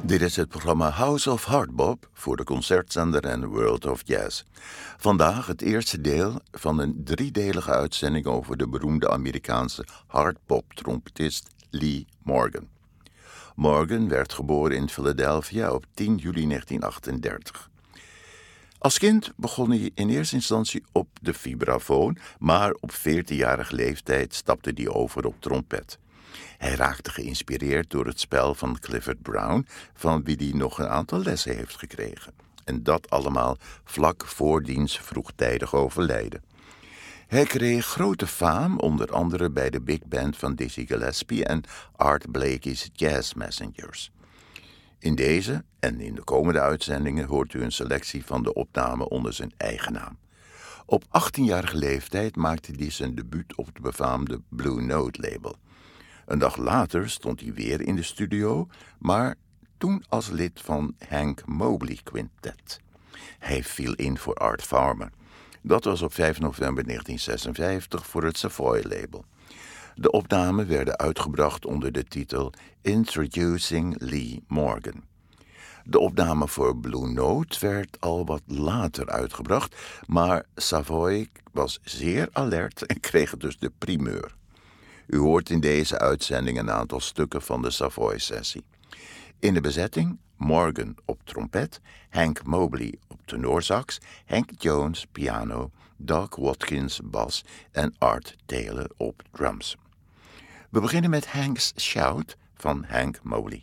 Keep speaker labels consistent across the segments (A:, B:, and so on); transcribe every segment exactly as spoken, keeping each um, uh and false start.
A: Dit is het programma House of Hardbop voor de concertzender en World of Jazz. Vandaag het eerste deel van een driedelige uitzending over de beroemde Amerikaanse hardbop-trompetist Lee Morgan. Morgan werd geboren in Philadelphia op tien juli negentien achtendertig. Als kind begon hij in eerste instantie op de vibrafoon, maar op veertienjarige leeftijd stapte hij over op trompet. Hij raakte geïnspireerd door het spel van Clifford Brown, van wie hij nog een aantal lessen heeft gekregen. En dat allemaal vlak voor diens vroegtijdig overlijden. Hij kreeg grote faam, onder andere bij de big band van Dizzy Gillespie en Art Blakey's Jazz Messengers. In deze en in de komende uitzendingen hoort u een selectie van de opnamen onder zijn eigen naam. Op achttienjarige leeftijd maakte hij zijn debuut op het befaamde Blue Note label. Een dag later stond hij weer in de studio, maar toen als lid van Hank Mobley Quintet. Hij viel in voor Art Farmer. Dat was op vijf november negentien zesenvijftig voor het Savoy label. De opnamen werden uitgebracht onder de titel Introducing Lee Morgan. De opname voor Blue Note werd al wat later uitgebracht, maar Savoy was zeer alert en kreeg dus de primeur. U hoort in deze uitzending een aantal stukken van de Savoy-sessie. In de bezetting Morgan op trompet, Hank Mobley op tenorsax, Hank Jones piano, Doug Watkins bas en Art Taylor op drums. We beginnen met Hank's Shout van Hank Mobley.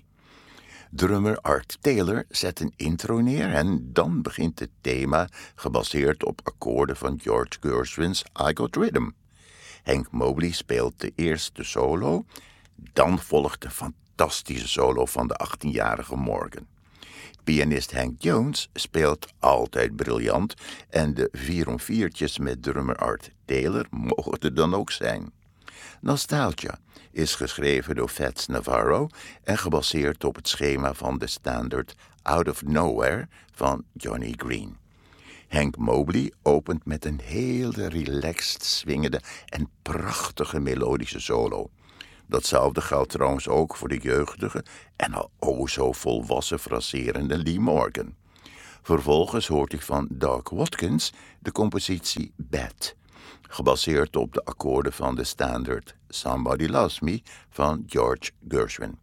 A: Drummer Art Taylor zet een intro neer en dan begint het thema gebaseerd op akkoorden van George Gershwin's I Got Rhythm. Hank Mobley speelt de eerste solo, dan volgt de fantastische solo van de achttienjarige Morgan. Pianist Hank Jones speelt altijd briljant en de vier om viertjes met drummer Art Taylor mogen er dan ook zijn. Nostalgia is geschreven door Fats Navarro en gebaseerd op het schema van de standaard Out of Nowhere van Johnny Green. Hank Mobley opent met een hele relaxed swingende en prachtige melodische solo. Datzelfde geldt trouwens ook voor de jeugdige en al o zo volwassen fraserende Lee Morgan. Vervolgens hoort hij van Doug Watkins de compositie Bad, gebaseerd op de akkoorden van de standaard Somebody Loves Me van George Gershwin.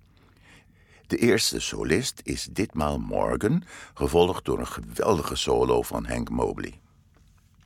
A: De eerste solist is ditmaal Morgan, gevolgd door een geweldige solo van Hank Mobley.